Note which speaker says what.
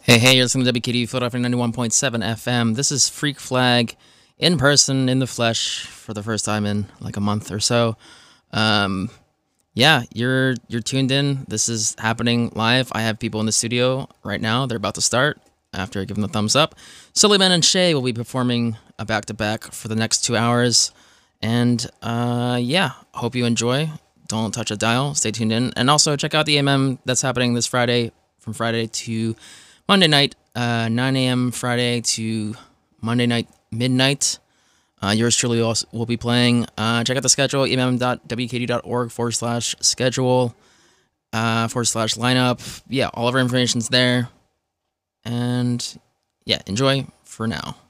Speaker 1: Hey, you're listening to WKD Philadelphia 91.7 FM. This is Freak Flag in person, in the flesh, for the first time in like a month or so. Yeah, you're tuned in. This is happening live. I have people in the studio right now. They're about to start after I give them the thumbs up. Suleiman and Shay will be performing a back-to-back for the next 2 hours. And yeah, hope you enjoy. Don't touch a dial. Stay tuned in. And also check out the AMM that's happening this Friday, from Friday to Monday night, 9 a.m. Friday to Monday night, midnight. Yours truly will be playing. Check out the schedule, emm.wkd.org/schedule, /lineup. Yeah, all of our information's there. And yeah, enjoy for now.